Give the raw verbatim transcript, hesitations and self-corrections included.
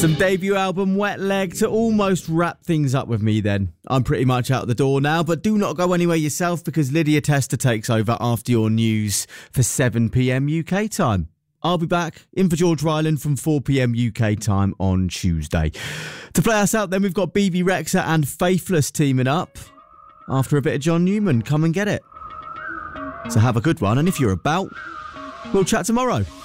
Some debut album Wet Leg to almost wrap things up with me then. I'm pretty much out the door now, but do not go anywhere yourself because Lydia Tester takes over after your news for seven p.m. U K time. I'll be back in for George Ryland from four p.m. U K time on Tuesday. To play us out then, we've got B B Rexa and Faithless teaming up. After a bit of John Newman, come and get it. So have a good one, and if you're about, we'll chat tomorrow.